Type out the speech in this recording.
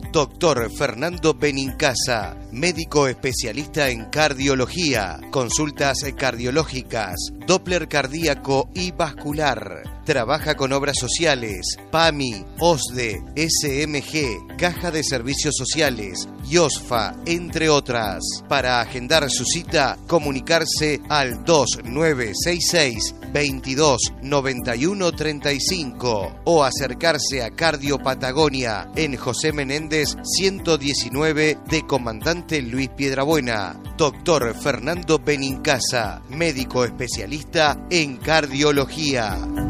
Doctor Fernando Benincasa, médico especialista en cardiología, consultas cardiológicas, Doppler cardíaco y vascular. Trabaja con obras sociales, PAMI, OSDE, SMG, Caja de Servicios Sociales, IOSFA, entre otras. Para agendar su cita, comunicarse al 2966 22 91 35 o acercarse a Cardio Patagonia en José Menéndez 119 de Comandante Luis Piedrabuena. Doctor Fernando Benincasa, médico especialista en cardiología.